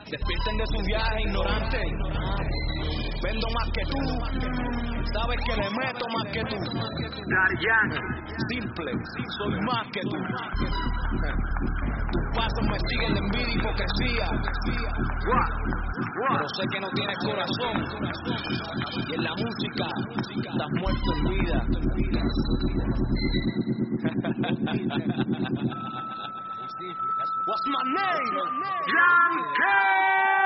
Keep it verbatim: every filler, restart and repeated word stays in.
Despierten de su viaje ignorante. Vendo más que tú, sabes que le meto más que tú. Darian, simple, soy más que tú. Tus pasos me siguen de envidia y hipocresía. Pero sé que no tienes corazón. Y en la música estás muerto en vida.